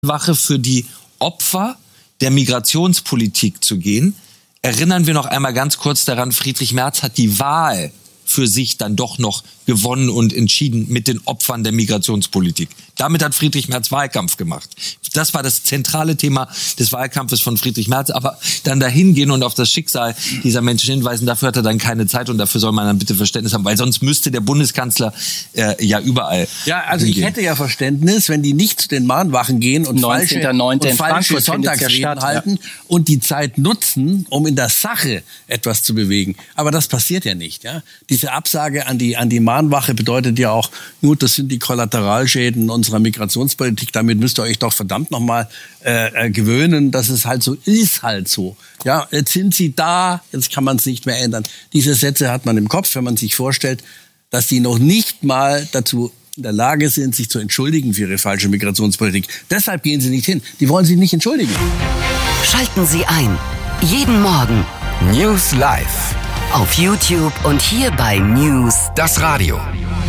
Mahnwache für die Opfer der Migrationspolitik zu gehen. Erinnern wir noch einmal ganz kurz daran, Friedrich Merz hat die Wahl für sich dann doch noch gewonnen und entschieden mit den Opfern der Migrationspolitik. Damit hat Friedrich Merz Wahlkampf gemacht. Das war das zentrale Thema des Wahlkampfes von Friedrich Merz. Aber dann dahin gehen und auf das Schicksal dieser Menschen hinweisen, dafür hat er dann keine Zeit und dafür soll man dann bitte Verständnis haben, weil sonst müsste der Bundeskanzler ja überall hingehen. Ich hätte ja Verständnis, wenn die nicht zu den Mahnwachen gehen und falsche Sonntagsreden halten und die Zeit nutzen, um in der Sache etwas zu bewegen. Aber das passiert ja nicht. Ja? Diese Absage an die Mahnwache bedeutet ja auch, gut, das sind die Kollateralschäden unserer Migrationspolitik, damit müsst ihr euch doch verdammt nochmal gewöhnen, dass es halt so ist halt so. Ja, jetzt sind sie da, jetzt kann man es nicht mehr ändern. Diese Sätze hat man im Kopf, wenn man sich vorstellt, dass die noch nicht mal dazu in der Lage sind, sich zu entschuldigen für ihre falsche Migrationspolitik. Deshalb gehen sie nicht hin. Die wollen sich nicht entschuldigen. Schalten Sie ein. Jeden Morgen. News Live. Auf YouTube und hier bei News. Das Radio.